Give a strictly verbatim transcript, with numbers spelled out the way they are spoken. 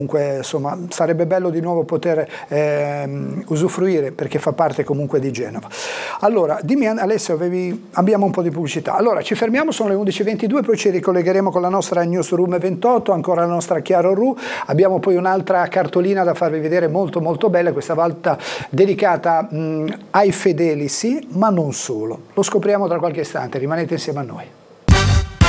Comunque, insomma, sarebbe bello di nuovo poter ehm, usufruire, perché fa parte comunque di Genova. Allora, dimmi Alessio, avevi, abbiamo un po' di pubblicità. Allora, ci fermiamo, sono le undici e ventidue, poi ci ricollegheremo con la nostra Newsroom ventotto, ancora la nostra Chiaro Ru. Abbiamo poi un'altra cartolina da farvi vedere molto molto bella, questa volta dedicata mh, ai fedeli, sì, ma non solo. Lo scopriamo tra qualche istante, rimanete insieme a noi.